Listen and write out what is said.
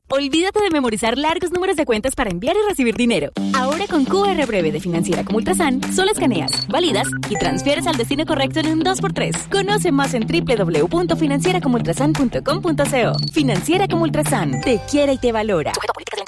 Olvídate de memorizar largos números de cuentas para enviar y recibir dinero. Ahora con QR Breve de Financiera como Ultrasan, solo escaneas, validas y transfieres al destino correcto en un 2x3. Conoce más en www.financieracomultrasan.com.co. Financiera como Ultrasan, te quiere y te valora. Sujeto a políticas de